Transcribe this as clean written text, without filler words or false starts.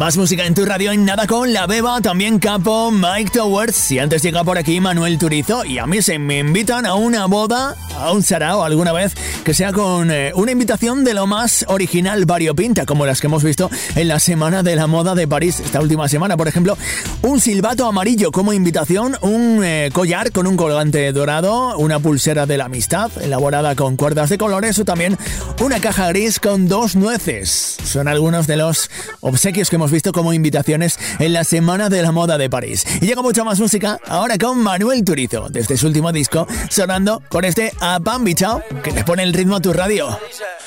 Más música en tu radio, en nada con La Beba, también Capo, Mike Towers. Y antes llega por aquí Manuel Turizo. Y a mí se me invitan a una boda, a un sarao alguna vez, que sea con una invitación de lo más original, variopinta, como las que hemos visto en la Semana de la Moda de París. Esta última semana, por ejemplo, un silbato amarillo como invitación, un collar con un colgante dorado, una pulsera de la amistad elaborada con cuerdas de colores o también una caja gris con 2 nueces. Son algunos de los obsequios que hemos visto como invitaciones en la Semana de la Moda de París. Y llega mucha más música ahora con Manuel Turizo, desde su último disco, sonando con este Apambichao, que le pone el ritmo a tu radio.